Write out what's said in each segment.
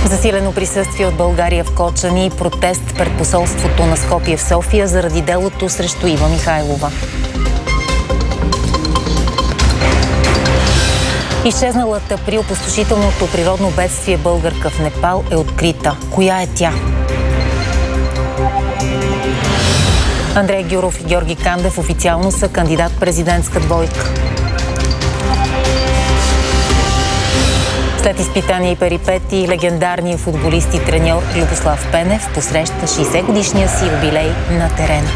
Засилено присъствие от България в Кочани и протест пред посолството на Скопие в София заради делото срещу Ива Михайлова. Изчезналата при опустошителното природно бедствие българка в Непал е открита. Коя е тя? Андрей Гюров и Георги Кандев официално са кандидат-президентска двойка. След изпитания и перипети, легендарният футболист и треньор Любослав Пенев посреща 60-годишния си юбилей на терена.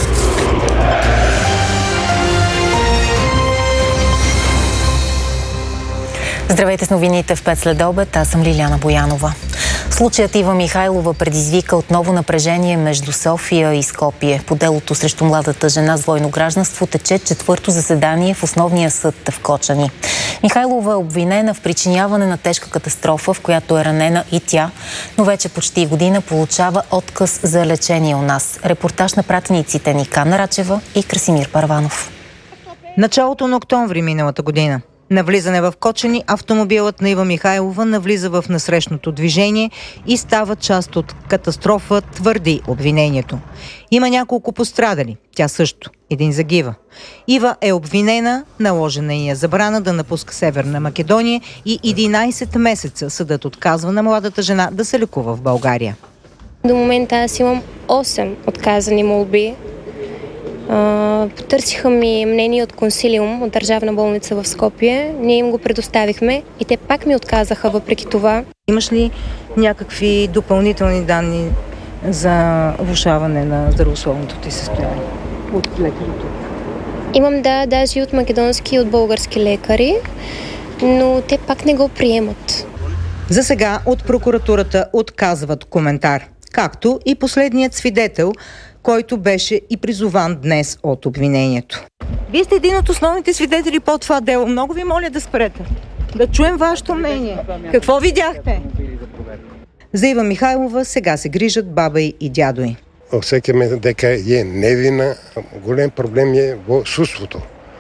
Здравейте с новините в 5 след обед, аз съм Лиляна Боянова. Случаят Ива Михайлова предизвика отново напрежение между София и Скопие. По делото срещу младата жена с двойно гражданство тече четвърто заседание в основния съд в Кочани. Михайлова е обвинена в причиняване на тежка катастрофа, в която е ранена и тя, но вече почти година получава отказ за лечение у нас. Репортаж на пратениците Никана Рачева и Красимир Парванов. Началото на октомври миналата година. На влизане в Кочани автомобилът на Ива Михайлова навлиза в насрещното движение и става част от катастрофа, твърди обвинението. Има няколко пострадали. Тя също. Един загива. Ива е обвинена, наложена и е забрана да напуска Северна Македония и 11 месеца съдът отказва на младата жена да се лекува в България. До момента аз имам 8 отказани молби. Потърсиха ми мнение от консилиум, от Държавна болница в Скопие. Ние им го предоставихме и те пак ми отказаха въпреки това. Имаш ли някакви допълнителни данни за влошаване на здравословното ти състояние от лекарите? Имам, да, даже и от македонски и от български лекари, но те пак не го приемат. За сега от прокуратурата отказват коментар, както и последният свидетел, който беше и призован днес от обвинението. Вие сте един от основните свидетели по това дело. Много ви моля да спрете. Да чуем вашето мнение. Какво видяхте? За Ива Михайлова сега се грижат баба и дядо й. Всеки ме дека е невина. Голем проблем е в чувството.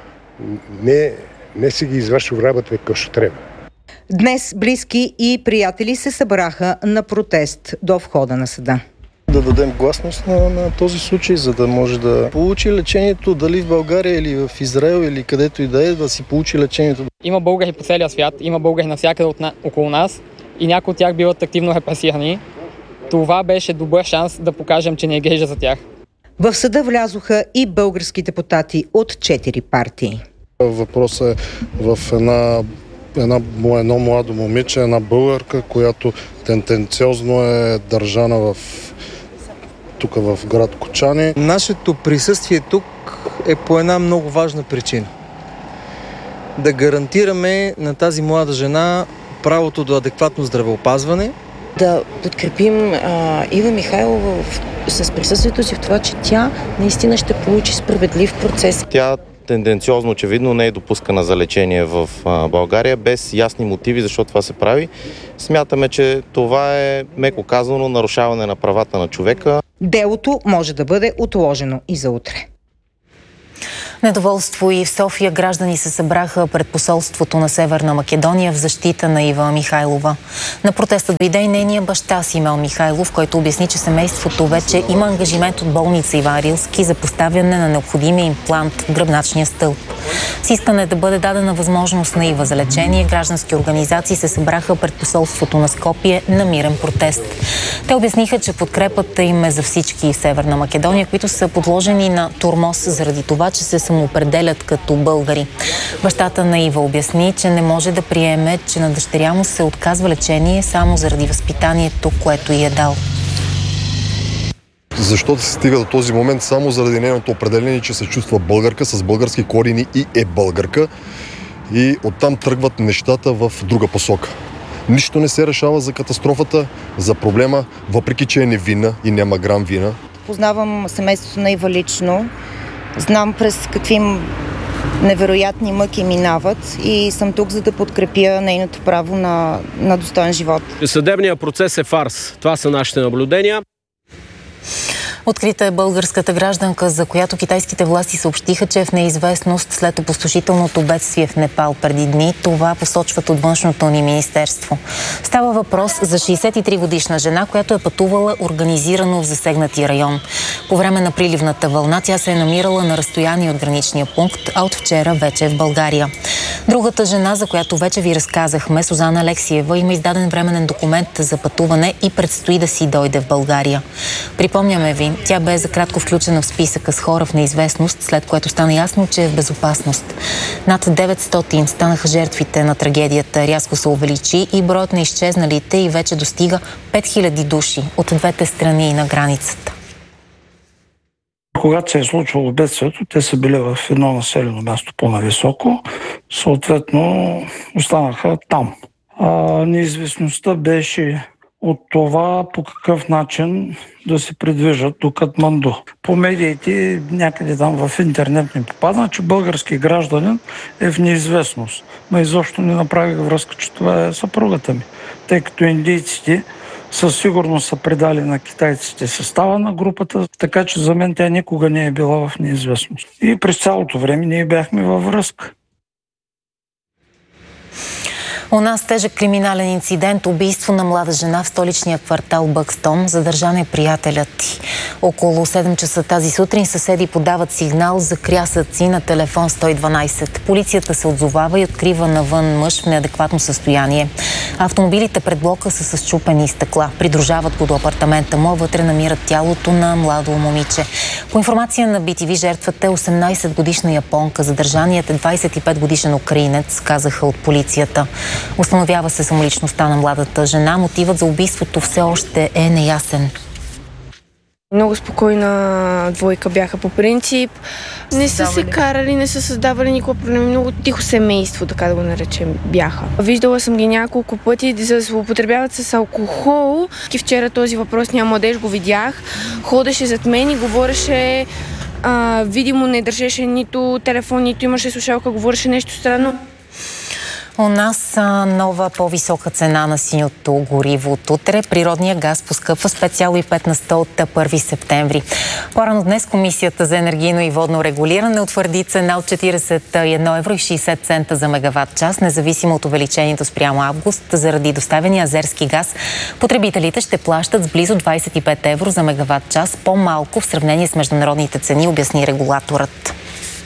Не си ги извършил работа както трябва. Днес близки и приятели се събраха на протест до входа на съда. Да дадем гласност на този случай, за да може да получи лечението дали в България или в Израел или където и да си получи лечението. Има българи по целия свят, има българи навсякъде около нас и някои от тях биват активно репресирани. Това беше добър шанс да покажем, че не е грижа за тях. В съда влязоха и български депутати от 4 партии. Въпросът е в едно младо момиче, една българка, която тенденциозно е държана тук в град Кочани. Нашето присъствие тук е по една много важна причина. Да гарантираме на тази млада жена правото до адекватно здравеопазване. Да подкрепим Ива Михайлова с присъствието си в това, че тя наистина ще получи справедлив процес. Тя тенденциозно, очевидно, не е допускана за лечение в България без ясни мотиви, защо това се прави. Смятаме, че това е, меко казано, нарушаване на правата на човека. Делото може да бъде отложено и за утре. Недоволство и в София граждани се събраха пред посолството на Северна Македония в защита на Ива Михайлова. На протеста дойде и нейния баща Симеон Михайлов, който обясни, че семейството вече има ангажимент от болница Иван Рилски за поставяне на необходимия имплант в гръбначния стълб. С искане да бъде дадена възможност на Ива за лечение, граждански организации се събраха пред посолството на Скопие на мирен протест. Те обясниха, че подкрепата им е за всички в Северна Македония, които са подложени на тормоз заради това, че се самоопределят като българи. Бащата на Ива обясни, че не може да приеме, че на дъщеря му се отказва лечение само заради възпитанието, което й е дал. Защо се стига до този момент само заради нейното определение, че се чувства българка с български корени и е българка, и оттам тръгват нещата в друга посока. Нищо не се решава за катастрофата, за проблема, въпреки че е невинна и няма грам вина. Познавам семейството на Ива лично. Знам през какви невероятни мъки минават и съм тук, за да подкрепя нейното право на достоен живот. Съдебният процес е фарс. Това са нашите наблюдения. Открита е българската гражданка, за която китайските власти съобщиха, че е в неизвестност след опустошителното бедствие в Непал преди дни. Това посочват от външното ни министерство. Става въпрос за 63-годишна жена, която е пътувала организирано в засегнати район. По време на приливната вълна тя се е намирала на разстояние от граничния пункт, а от вчера вече е в България. Другата жена, за която вече ви разказахме, Сузана Алексиева, има издаден временен документ за пътуване и предстои да си дойде в България. Припомняме ви, тя бе за кратко включена в списъка с хора в неизвестност, след което стана ясно, че е в безопасност. Над 900 станаха жертвите на трагедията. Рязко се увеличи и броят на изчезналите и вече достига 5000 души от двете страни на границата. Когато се е случвало бедствието, те са били в едно населено място по-нависоко, съответно останаха там. Неизвестността беше от това по какъв начин да се придвижат до Катманду. По медиите, някъде там в интернет ми попадна, че български гражданин е в неизвестност. Но изобщо не направих връзка, че това е съпругата ми, тъй като индийците със сигурност са предали на китайците състава на групата, така че за мен тя никога не е била в неизвестност. И през цялото време ние бяхме във връзка. У нас тежък криминален инцидент, убийство на млада жена в столичния квартал Бъкстон. Задържан е приятелят ти. Около 7 часа тази сутрин съседи подават сигнал за крясъци на телефон 112. Полицията се отзовава и открива навън мъж в неадекватно състояние. Автомобилите пред блока са с счупени стъкла. Придружават го до апартамента му, вътре намират тялото на младо момиче. По информация на BTV, жертвата е 18-годишна японка. Задържаният е 25-годишен украинец, казаха от полицията. Установява се самоличността на младата жена. Мотивът за убийството все още е неясен. Много спокойна двойка бяха по принцип. Не са се карали, не са създавали никакво проблем. Много тихо семейство, така да го наречем, бяха. Виждала съм ги няколко пъти, за да се употребяват с алкохол. И вчера този въпрос няма младеж, го видях. Ходеше зад мен и говореше, видимо не държеше нито телефон, нито имаше слушалка, говореше нещо странно. У нас нова по-висока цена на синьото гориво от утре. Природният газ поскъпва с 5,5 на 100 от 1 септември. По-рано днес Комисията за енергийно и водно регулиране утвърди цена от 41 евро и 60 цента за мегаватт час, независимо от увеличението спрямо август. Заради доставения азерски газ, потребителите ще плащат с близо 25 евро за мегаватт час по-малко в сравнение с международните цени, обясни регулаторът.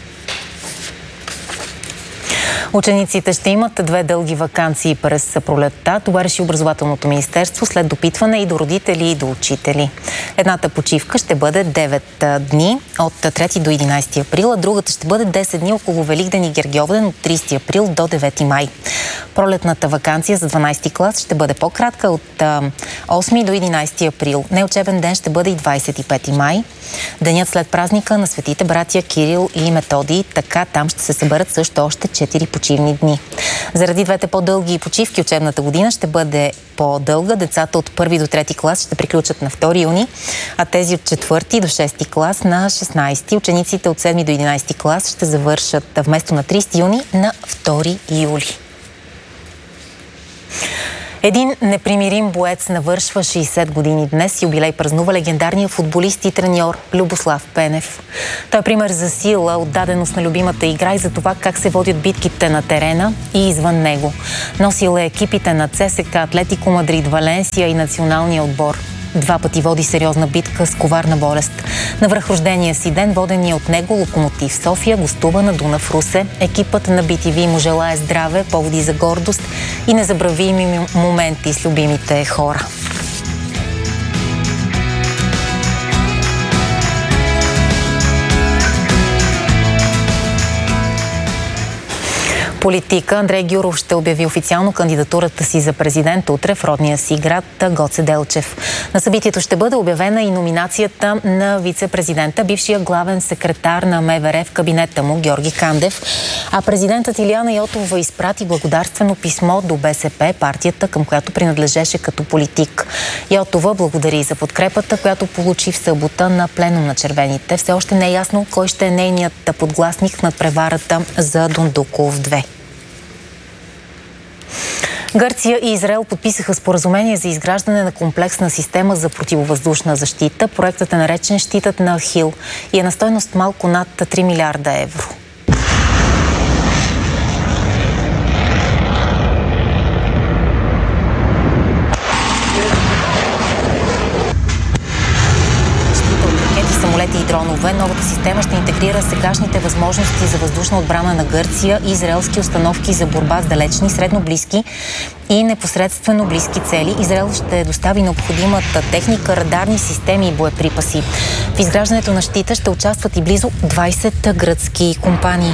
Учениците ще имат 2 дълги ваканции през пролетта. Това реши Образователното министерство след допитване и до родители, и до учители. Едната почивка ще бъде 9 дни от 3 до 11 април, а другата ще бъде 10 дни около Великден и Гергьовден от 30 април до 9 май. Пролетната ваканция за 12 клас ще бъде по-кратка от 8 до 11 април. Неучебен ден ще бъде и 25 май. Денят след празника на светите братия Кирил и Методий. Така там ще се съберат също още 4 почивни дни. Заради двете по-дълги почивки учебната година ще бъде по-дълга. Децата от 1 до 3 клас ще приключат на 2 юни, а тези от 4 до 6 клас на 16. Учениците от 7 до 11 клас ще завършат вместо на 30 юни на 2 юли. Един непримирим боец навършва 60 години днес. Юбилей празнува легендарния футболист и треньор Любослав Пенев. Той е пример за сила, отдаденост на любимата игра и за това как се водят битките на терена и извън него. Носил е екипите на ЦСКА, Атлетико Мадрид, Валенсия и националния отбор. 2 пъти води сериозна битка с коварна болест. На връхрождения си ден, водения от него Локомотив София гостува на Дунав Русе. Екипът на BTV му желае здраве, поводи за гордост и незабравими моменти с любимите хора. Политика. Андрей Гюров ще обяви официално кандидатурата си за президент утре в родния си град Гоце Делчев. На събитието ще бъде обявена и номинацията на вице-президента, бившия главен секретар на МВР в кабинета му Георги Кандев. А президентът Илияна Йотова изпрати благодарствено писмо до БСП, партията, към която принадлежеше като политик. Йотова благодари за подкрепата, която получи в събота на пленум на червените. Все още не е ясно кой ще е нейният подгласник в надпреварата за Дондуков 2. Гърция и Израел подписаха споразумение за изграждане на комплексна система за противовъздушна защита. Проектът е наречен щитът на Ахил и е на стойност малко над 3 милиарда евро. Самолети и дронове. Новата система ще интегрира сегашните възможности за въздушна отбрана на Гърция и израелски установки за борба с далечни, средноблизки и непосредствено близки цели. Израел ще достави необходимата техника, радарни системи и боеприпаси. В изграждането на щита ще участват и близо 20 гръцки компании.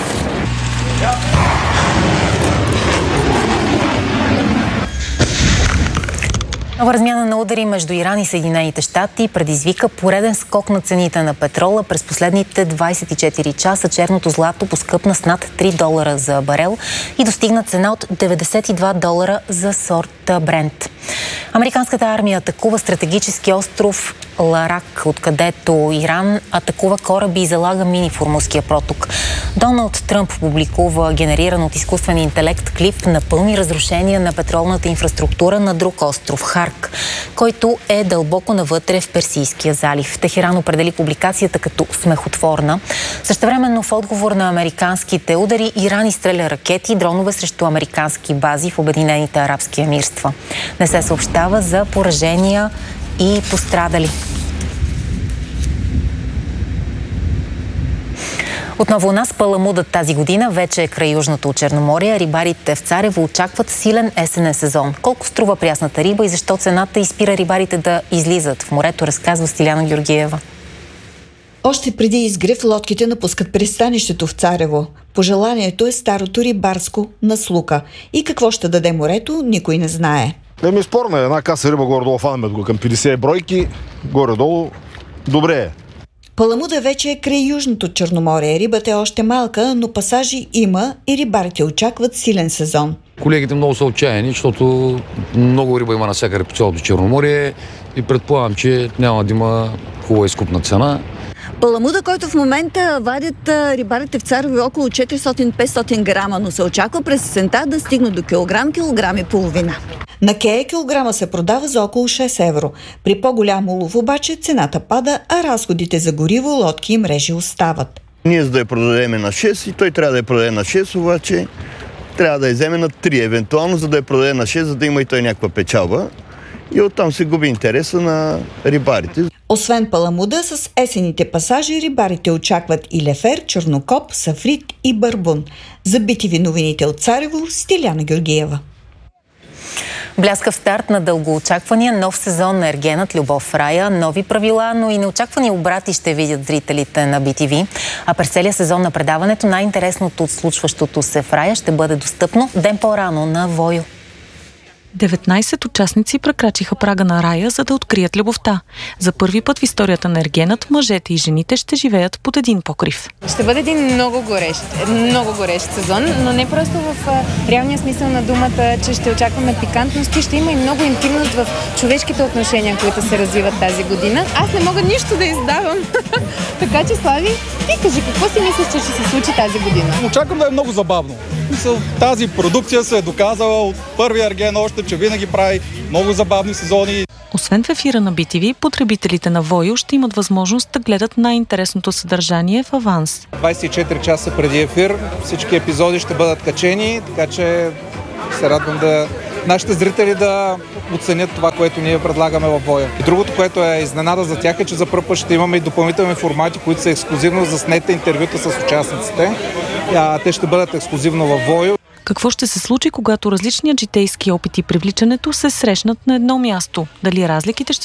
Нова размяна на удари между Иран и Съединените щати предизвика пореден скок на цените на петрола. През последните 24 часа черното злато поскъпна с над $3 за барел и достигна цена от $92 за сорт Брент. Американската армия атакува стратегически остров Ларак, откъдето Иран атакува кораби и залага мини в Ормузския проток. Доналд Тръмп публикува генериран от изкуствен интелект клип на пълни разрушения на петролната инфраструктура на друг остров Харк, който е дълбоко навътре в Персийския залив. Техеран определи публикацията като смехотворна. Същевременно в отговор на американските удари Иран изстреля ракети и дронове срещу американски бази в Обединените арабски емирства. Не се съобщава за поражения и пострадали. Отново у нас паламудът тази година вече е край Южното Черноморие. Рибарите в Царево очакват силен есенен сезон. Колко струва прясната риба и защо цената изпира рибарите да излизат в морето, разказва Стиляна Георгиева. Още преди изгрев лодките напускат пристанището в Царево. Пожеланието е старото рибарско наслука. И какво ще даде морето, никой не знае. Спорно е. Една каса риба горе-долу фанаме го към 50 бройки. Горе-долу добре е. Паламуда вече е край Южното Черноморие. Рибата е още малка, но пасажи има и рибарите очакват силен сезон. Колегите много са отчаяни, защото много риба има навсякъде по цялото Черноморие и предполагам, че няма да има хубава изкупна цена. Паламуда, който в момента вадят рибарите в Царево, е около 400-500 грама, но се очаква през есента да стигне до килограм и половина. На Кея килограма се продава за около 6 евро. При по-голям улов обаче цената пада, а разходите за гориво, лодки и мрежи остават. Ние за да я продадем на 6 и той трябва да я продаде на 6, обаче трябва да я вземе на 3 евентуално, за да я продаде на 6, за да има и той някаква печалба. И оттам се губи интереса на рибарите. Освен паламуда, с есените пасажи рибарите очакват и лефер, чернокоп, сафрит и барбун. За BTV новините от Царево, Стиляна Георгиева. Бляскав старт на дългоочаквания нов сезон на Ергенът Любов в рая. Нови правила, но и неочаквани обрати ще видят зрителите на BTV. А през целия сезон на предаването най-интересното от случващото се в рая ще бъде достъпно ден по-рано на Войо. 19 участници прекрачиха прага на рая, за да открият любовта. За първи път в историята на Ергенът мъжете и жените ще живеят под един покрив. Ще бъде един много горещ сезон, но не просто в реалния смисъл на думата, че ще очакваме пикантност, ще има и много интимност в човешките отношения, които се развиват тази година. Аз не мога нищо да издавам. Така че, Слави, ти кажи, какво си мислиш, че ще се случи тази година? Очаквам да е много забавно. Тази продукция се е доказала от първия Ерген още, че винаги прави много забавни сезони. Освен в ефира на BTV, потребителите на Войо ще имат възможност да гледат най-интересното съдържание в аванс. 24 часа преди ефир всички епизоди ще бъдат качени, така че се радвам да нашите зрители да оценят това, което ние предлагаме във Войо. И другото, което е изненада за тях, е, че за първ път ще имаме и допълнителни формати, които са ексклюзивно заснети интервюта с участниците. Те ще бъдат ексклюзивно във Войо. Какво ще се случи, когато различни житейски опити и привличането се срещнат на едно място? Дали разликите ще